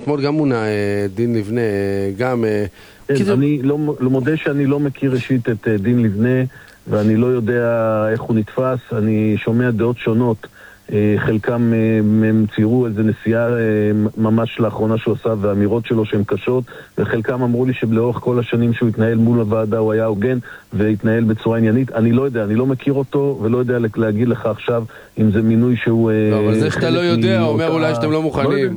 אתמול גם מונה דין לבנה, גם... אני לא מודה שאני לא מכיר ראשית את דין לבנה, ואני לא יודע איך הוא נתפס. אני שומע דעות שונות. חלקם הם ציירו איזה נסיעה ממש לאחרונה שהוא עושה והאמירות שלו שהן קשות, וחלקם אמרו לי שלאורך כל השנים שהוא התנהל מול הוועדה הוא היה הוגן והתנהל בצורה עניינית. אני לא יודע, אני לא מכיר אותו ולא יודע להגיד לך עכשיו אם זה מינוי שהוא... לא, אבל זה שאתה לא יודע אומר אולי שאתם לא מוכנים.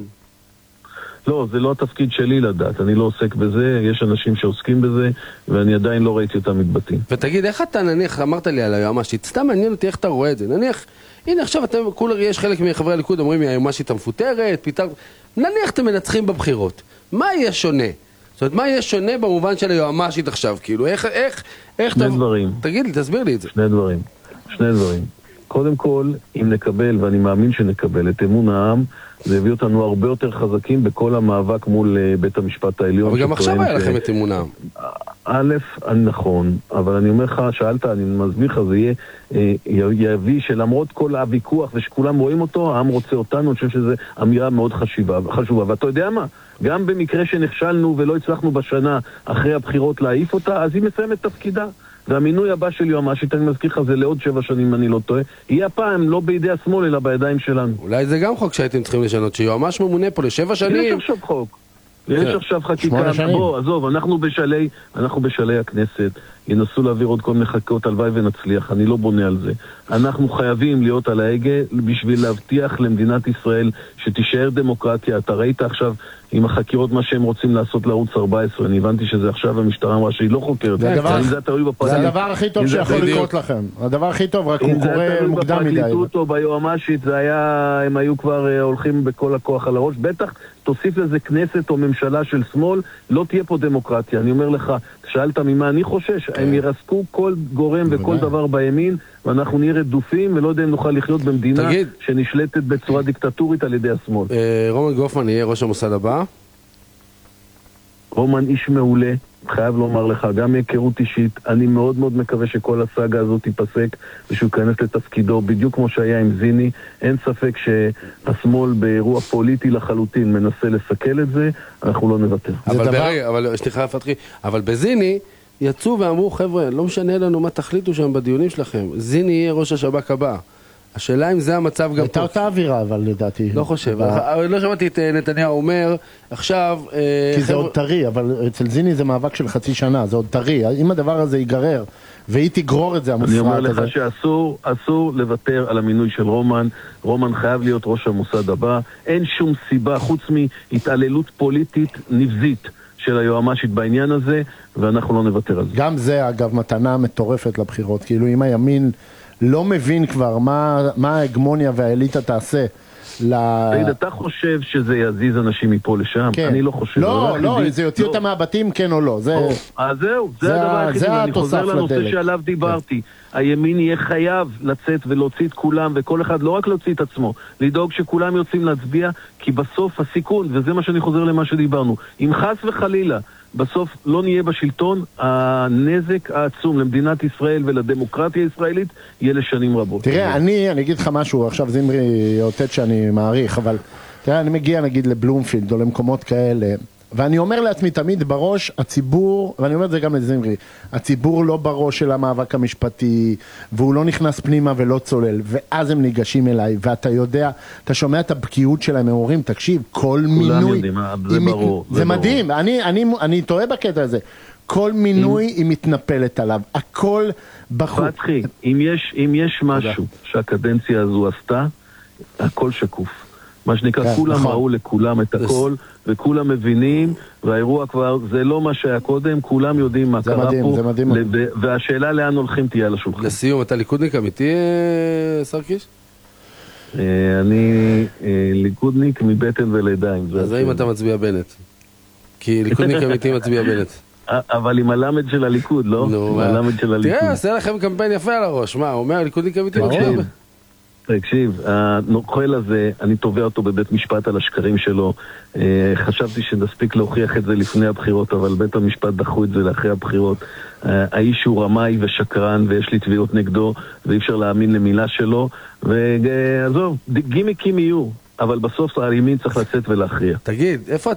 לא, זה לא התפקיד שלי לדעת, אני לא עוסק בזה, יש אנשים שעוסקים בזה, ואני עדיין לא ראיתי אותם מתבטאים. ותגיד, איך אתה נניח, אמרת לי על היועמ"שית, סתם מעניין אותי איך אתה רואה את זה, נניח, הנה עכשיו אתם, יש חלק מחברי הליכוד אומרים, היועמ"שית המפוטרת, נניח אתם מנצחים בבחירות, מה יהיה שונה? זאת אומרת, מה יהיה שונה במובן של היועמ"שית עכשיו, כאילו, איך שני דברים. תגיד לי, תסביר לי את זה. שני דברים. קודם כל, אם נקבל, ואני מאמין שנקבל, את אמון העם, זה הביא אותנו הרבה יותר חזקים בכל המאבק מול בית המשפט העליון. אבל גם עכשיו היה לכם את אמון העם. א', נכון, אבל אני אומר לך, שאלת, אני מסביר לך, זה יביא שלמרות כל הוויכוח ושכולם רואים אותו, העם רוצה אותנו, אני חושב שזו אמירה מאוד חשובה. ואתה יודע מה? גם במקרה שנכשלנו ולא הצלחנו בשנה אחרי הבחירות להעיף אותה, אז היא מסיימת תפקידה. והמינוי הבא של יועמ"שית, אני מזכיר לך, זה לעוד 7 שנים, אני לא טועה, יהיה הפעם לא בידי השמאל, אלא בידיים שלנו. אולי זה גם חוק שהייתם צריכים לשנות, שיועמ"ש ממונה פה ל7 שנים. יש עכשיו חוק. יש עכשיו חקיקה. בוא, עזוב, אנחנו בשלהי הכנסת, ינסו להעביר עוד כל מיני חקיקות, הלוואי ונצליח, אני לא בונה על זה. אנחנו חייבים להיות על ההגה בשביל להבטיח למדינת ישראל שתישאר דמוקרטיה. אתה ראית עכשיו עם החקירות מה שהם רוצים לעשות לערוץ 14, אני הבנתי שזה עכשיו המשטרה אמרה שהיא לא חוקרת. זה הדבר הכי טוב שיכול לקרות לכם. הדבר הכי טוב, רק הוא קורה מוקדם מדי. אם זה בפרקליטות או ביועמ"שית, הם היו כבר הולכים בכל הכוח על הראש. בטח תוסיף לזה כנסת או ממשלה של שמאל, לא תהיה פה דמוקרטיה. אני אומר לך, שאלת ממה אני חושש, הם ירסקו כל גורם וכל דבר בימין, ואנחנו נהיה רדופים ולא יודע אם נוכל לחיות במדינה שנשלטת בצורה דיקטטורית על ידי השמאל. רומן גופמן יהיה ראש המוסד הבא? רומן איש מעולה, חייב לומר לך, גם מהיכרות אישית, אני מאוד מאוד מקווה שכל הסאגה הזאת תיפסק ושהוא ייכנס לתפקידו בדיוק כמו שהיה עם זיני. אין ספק שהשמאל באירוע פוליטי לחלוטין מנסה לסכל את זה, אנחנו לא נוותר. אבל בזיני יצאו ואמרו, חבר'ה, לא משנה לנו מה תחליטו שם בדיונים שלכם, זיני יהיה ראש השב"כ הבא. השאלה אם זה המצב גם פה. הייתה אותה אווירה, אבל לדעתי. לא חושב. לא שמעתי את נתניהו אומר, עכשיו... כי זה עוד טרי, אבל אצל זיני זה מאבק של חצי שנה, זה עוד טרי. אם הדבר הזה ייגרר, והיא תגרור את זה, המופרעת הזה... אני אומר לך שאסור לוותר על המינוי של רומן. רומן חייב להיות ראש המוסד הבא. אין שום סיבה, חוץ מהתעללות פוליטית נבזית של היועמ"שית בעניין הזה, ואנחנו לא נוותר על זה. גם זה, אגב, מתנה מטורפת לבחירות. כאילו, אם הימין לא מבין כבר מה ההגמוניה והאליטה תעשה תגיד, אתה חושב שזה יזיז אנשים מפה לשם? אני לא חושב. לא, זה יוציא אותם מהבתים, כן או לא. אז זהו, זה הדבר היחידי. אני חוזר לנושא שעליו דיברתי. הימין יהיה חייב לצאת ולהוציא את כולם, וכל אחד לא רק להוציא את עצמו, לדאוג שכולם יוצאים להצביע, כי בסוף הסיכון, וזה מה שאני חוזר למה שדיברנו, אם חס וחלילה בסוף לא נהיה בשלטון, הנזק העצום למדינת ישראל ולדמוקרטיה הישראלית יהיה לשנים רבות. תראה, אני אגיד לך משהו, עכשיו זמרי אותת שאני מעריך, אבל תראה, אני מגיע נגיד לבלומפילד או למקומות כאלה, ואני אומר לעצמי תמיד בראש, הציבור, ואני אומר את זה גם לזמרי, הציבור לא בראש של המאבק המשפטי, והוא לא נכנס פנימה ולא צולל, ואז הם ניגשים אליי, ואתה יודע, אתה שומע את הבקיאות שלהם, הם אומרים, תקשיב, כל מינוי, זה ברור. זה מדהים, אני טועה בקטע הזה, כל מינוי היא מתנפלת עליו, הכל בחוץ. פתחי, אם יש משהו שהקדנציה הזו עשתה, הכל שקוף. מה שנקרא, כולם ראו לכולם את הכל, וכולם מבינים, והאירוע כבר, זה לא מה שהיה קודם, כולם יודעים מה קרה פה, והשאלה לאן הולכים תהיה על השולחן. לסיום, אתה ליכודניק אמיתי, שר קיש? אני ליכודניק מבטן ולידיים. אז האם אתה מצביע בנט? כי ליכודניק אמיתי מצביע בנט. אבל עם הלמד של הליכוד, לא? עם הלמד של הליכוד. תראה, עושה לכם קמפיין יפה על הראש, מה, הוא אומר ליכודניק אמיתי מצביע בנט? תקשיב, הנוכל הזה, אני תובע אותו בבית משפט על השקרים שלו. חשבתי שנספיק להוכיח את זה לפני הבחירות, אבל בית המשפט דחו את זה לאחרי הבחירות. האיש הוא רמאי ושקרן, ויש לי תביעות נגדו, ואי אפשר להאמין למילה שלו. ועזוב, גימיקים יהיו, אבל בסוף הימין צריך לצאת ולהכריע. תגיד, איפה